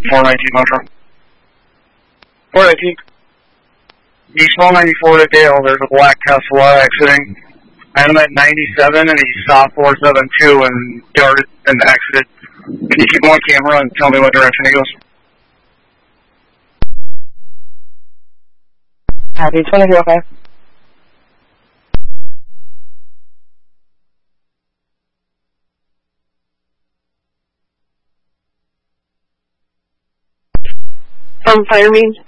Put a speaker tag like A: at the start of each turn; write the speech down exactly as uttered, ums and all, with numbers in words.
A: four nineteen Metro.
B: four nineteen.
A: Eastbound ninety-four to Dale, there's a black Tesla exiting. I'm at ninety-seven and he stopped four seven two and darted and exited. Can you keep him on camera and tell me what direction he goes?
C: Happy twenty-two, okay.
D: From Fire Means.